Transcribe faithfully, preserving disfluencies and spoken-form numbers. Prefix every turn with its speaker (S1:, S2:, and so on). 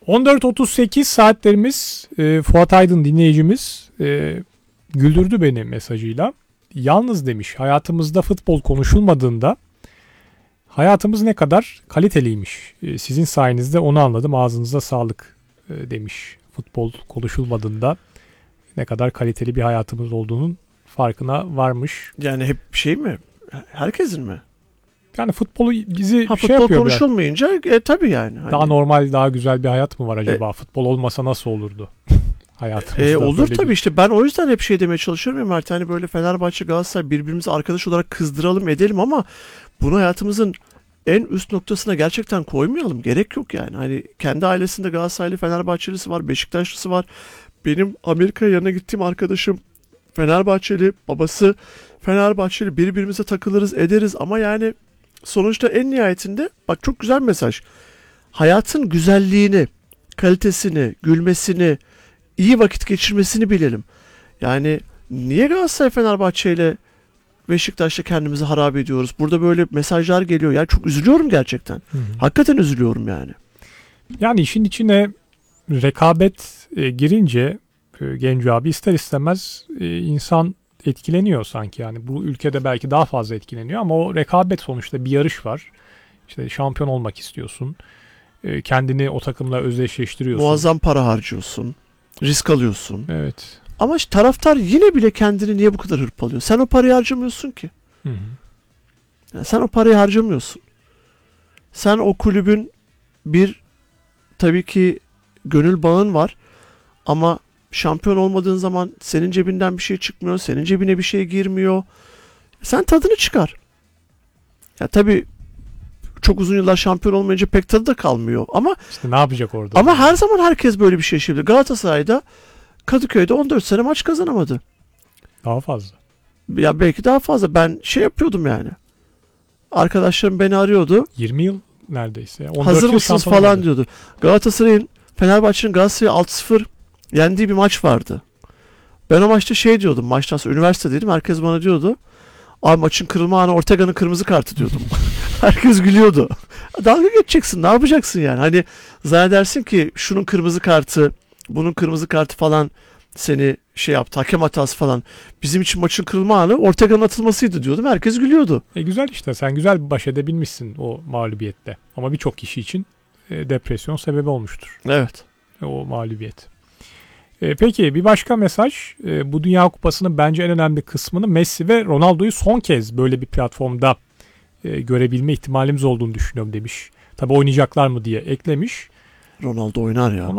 S1: on dört otuz sekiz saatlerimiz e, Fuat Aydın dinleyicimiz e, güldürdü beni mesajıyla. Yalnız demiş, hayatımızda futbol konuşulmadığında hayatımız ne kadar kaliteliymiş. E, sizin sayenizde onu anladım. Ağzınıza sağlık e, demiş. Futbol konuşulmadığında ne kadar kaliteli bir hayatımız olduğunun farkına varmış.
S2: Yani hep şey mi? Herkesin mi?
S1: Yani futbolu bizi
S2: ha,
S1: şey
S2: futbol
S1: yapıyor.
S2: Konuşulmayınca e, tabii yani. Hani,
S1: daha normal, daha güzel bir hayat mı var acaba? E, Futbol olmasa nasıl olurdu? Hayatımızda.
S2: E, olur tabii
S1: bir...
S2: işte ben o yüzden hep şey demeye çalışıyorum ya Mert, hani böyle Fenerbahçe, Galatasaray birbirimizi arkadaş olarak kızdıralım edelim ama bunu hayatımızın en üst noktasına gerçekten koymayalım. Gerek yok yani. Hani kendi ailesinde Galatasaraylı, Fenerbahçelisi var, Beşiktaşlısı var. Benim Amerika'ya yanına gittiğim arkadaşım Fenerbahçeli, babası Fenerbahçeli, birbirimize takılırız ederiz ama yani sonuçta en nihayetinde bak çok güzel mesaj. Hayatın güzelliğini, kalitesini, gülmesini, iyi vakit geçirmesini bilelim. Yani niye Galatasaray, Fenerbahçe ile Beşiktaş'ta kendimizi harap ediyoruz? Burada böyle mesajlar geliyor. Yani çok üzülüyorum gerçekten. Hı hı. Hakikaten üzülüyorum yani.
S1: Yani işin içine rekabet e, girince e, Genco abi ister istemez e, insan etkileniyor sanki. Yani bu ülkede belki daha fazla etkileniyor ama o rekabet sonuçta bir yarış var. İşte şampiyon olmak istiyorsun. E, kendini o takımla özdeşleştiriyorsun.
S2: Muazzam para harcıyorsun. Risk alıyorsun.
S1: Evet.
S2: Ama işte taraftar yine bile kendini niye bu kadar hırpalıyor? Sen o parayı harcamıyorsun ki.
S1: Hı hı.
S2: Yani sen o parayı harcamıyorsun. Sen o kulübün bir tabii ki gönül bağın var ama şampiyon olmadığın zaman senin cebinden bir şey çıkmıyor, senin cebine bir şey girmiyor. Sen tadını çıkar. Ya tabii çok uzun yıllar şampiyon olmayınca pek tadı da kalmıyor ama
S1: işte ne yapacak orada?
S2: Ama her zaman herkes böyle bir şey yaşıyor. Galatasaray'da Kadıköy'de on dört sene maç kazanamadı.
S1: Daha fazla.
S2: Ya belki daha fazla. Ben şey yapıyordum yani. Arkadaşlarım beni arıyordu.
S1: yirmi yıl neredeyse.
S2: Hazır mısınız falan oldu diyordu. Galatasaray'ın, Fenerbahçe'nin Galatasaray'ı altı sıfır yendiği bir maç vardı. Ben o maçta şey diyordum. Maçtan sonra üniversitedeydim. Herkes bana diyordu. Abi maçın kırılma anı Ortega'nın kırmızı kartı diyordum. Herkes gülüyordu. Dalga geçeceksin. Ne yapacaksın yani? Hani zannedersin ki şunun kırmızı kartı, bunun kırmızı kartı falan seni şey yaptı. Hakem hatası falan. Bizim için maçın kırılma anı Ortega'nın atılmasıydı diyordum. Herkes gülüyordu.
S1: E güzel işte. Sen güzel baş edebilmişsin o mağlubiyette. Ama birçok kişi için e, depresyon sebebi olmuştur.
S2: Evet.
S1: E, o mağlubiyet. E, peki bir başka mesaj. E, bu Dünya Kupası'nın bence en önemli kısmını Messi ve Ronaldo'yu son kez böyle bir platformda e, görebilme ihtimalimiz olduğunu düşünüyorum demiş. Tabii oynayacaklar mı diye eklemiş.
S2: Ronaldo oynar ya.